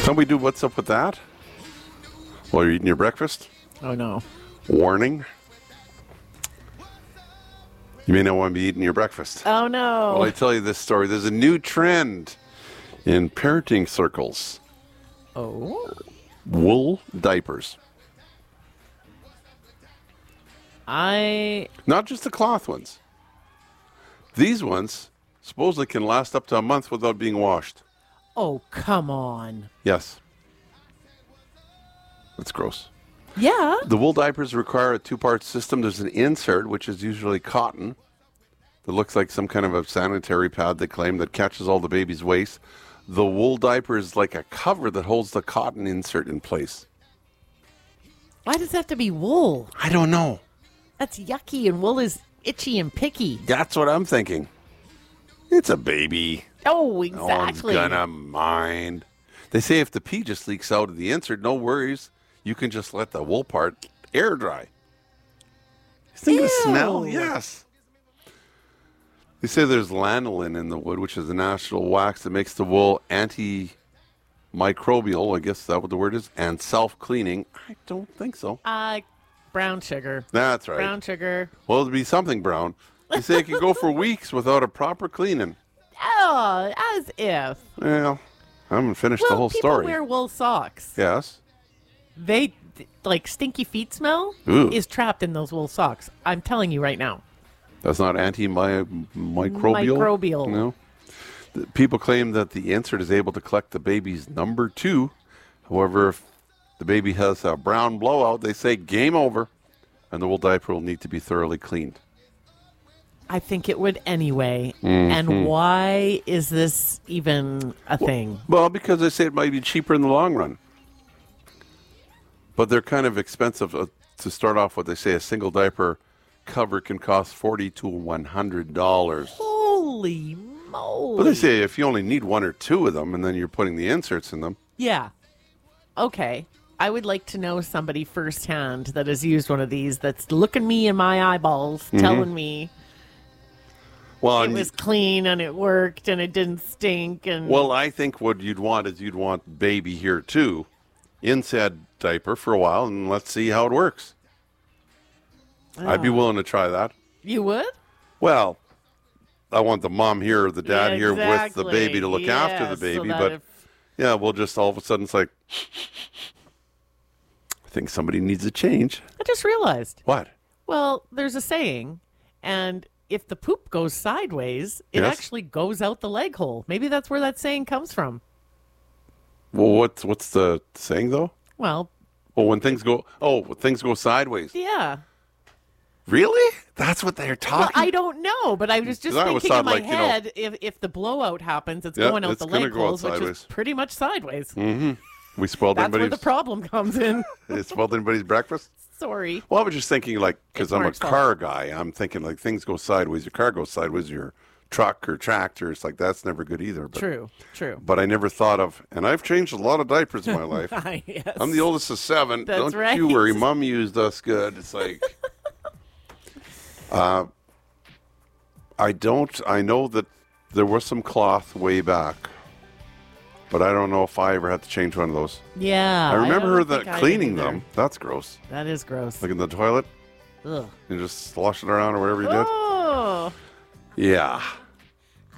Can we do what's up with that? While you're eating your breakfast? Oh, no. Warning. You may not want to be eating your breakfast. Oh, no. Well, I tell you this story. There's a new trend in parenting circles. Oh. Wool diapers. Not just the cloth ones. These ones supposedly can last up to a month without being washed. Oh, come on. Yes. That's gross. Yeah. The wool diapers require a two-part system. There's an insert, which is usually cotton, that looks like some kind of a sanitary pad, they claim, that catches all the baby's waste. The wool diaper is like a cover that holds the cotton insert in place. Why does it have to be wool? I don't know. That's yucky, and wool is itchy and picky. That's what I'm thinking. It's a baby. Oh, No one's exactly. gonna mind. They say if the pee just leaks out of the insert, no worries. You can just let the wool part air dry. You think the smell? Yes. They say there's lanolin in the wood, which is a natural wax that makes the wool antimicrobial, I guess that's what the word is, and self-cleaning. I don't think so. Brown sugar. That's right. Brown sugar. Well, it'd be something brown. They say it can go for weeks without a proper cleaning. Oh, as if. Well, I haven't finished the whole people story. wear wool socks. Yes. They, like, stinky feet smell Ooh. is trapped in those wool socks. I'm telling you right now. That's not antimicrobial? Microbial. No. People claim that the insert is able to collect the baby's number 2. However, if the baby has a brown blowout, they say game over, and the wool diaper will need to be thoroughly cleaned. I think it would anyway. And why is this even a thing? Well, because they say it might be cheaper in the long run. But they're kind of expensive. To start off with, they say a single diaper cover can cost $40 to $100. Holy moly. But they say if you only need 1 or 2 of them, and then you're putting the inserts in them. Yeah. Okay. I would like to know somebody firsthand that has used one of these that's looking me in my eyeballs, telling me Well, it was clean and it worked and it didn't stink. And well, I think what you'd want is you'd want baby here too, in said diaper for a while, and let's see how it works. I'd be willing to try that. You would? Well, I want the mom here or the dad here with the baby to look after the baby, but yeah, we'll just all of a sudden it's like, I think somebody needs a change. I just realized. What? Well, there's a saying, and if the poop goes sideways, it Yes? actually goes out the leg hole. Maybe that's where that saying comes from. Well, what's the saying though? Well, when things go sideways. yeah. Really? That's what they're Well, talking. I don't know, but I was just 'Cause I always thinking in thought, my like, you know- head, if the blowout happens, it's Yeah, going out it's the gonna leg go out holes, which is sideways. pretty much sideways. We spoiled That's where anybody's. the problem comes in. It spoiled anybody's breakfast. Sorry. Well, I was just thinking, like, because It's I'm a Mark's fault. car guy, I'm thinking, like, things go sideways. Your car goes sideways, your truck or tractor. It's like, that's never good either. But, True. But I never thought of, and I've changed a lot of diapers in my life. Yes. I'm the oldest of 7. That's Don't right. you worry. Mom used us good. It's like, I know that there was some cloth way back, but I don't know if I ever had to change one of those. Yeah. I remember her don't that think I cleaning did either. them. That's gross. That is gross. Like in the toilet, Ugh. and just slosh it around or whatever you did. Oh. Yeah.